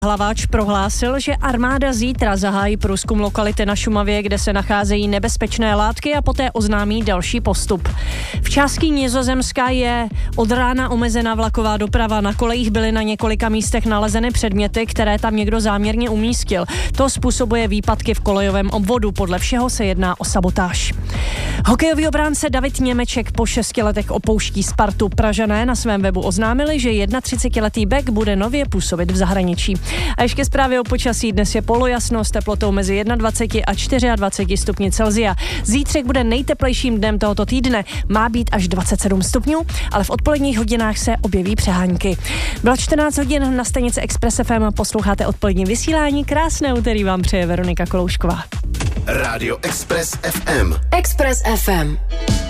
Hlaváč prohlásil, že armáda zítra zahájí průzkum lokality na Šumavě, kde se nacházejí nebezpečné látky a poté oznámí další postup. V části Nizozemska je od rána omezena vlaková doprava. Na kolejích byly na několika místech nalezeny předměty, které tam někdo záměrně umístil. To způsobuje výpadky v kolejovém obvodu. Podle všeho se jedná o sabotáž. Hokejový obránce David Němeček po 6 letech opouští Spartu. Pražané na svém webu oznámili, že 31letý bek bude nově působit v zahraničí. A ještě zprávy o počasí. Dnes je polojasno s teplotou mezi 21 a 24 stupni Celsia. Zítřek bude nejteplejším dnem tohoto týdne. Má být až 27 stupňů, ale v odpoledních hodinách se objeví přehánky. Bylo 14 hodin na stanici Express FM a posloucháte odpolední vysílání. Krásné úterý vám přeje Veronika Koloušková. Rádio Express FM. Express FM.